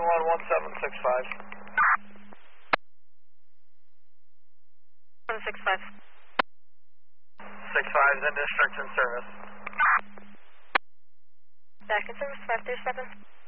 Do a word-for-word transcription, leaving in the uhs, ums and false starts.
one one seven six five. one six five. six five is in district in service. Back in service, five three seven.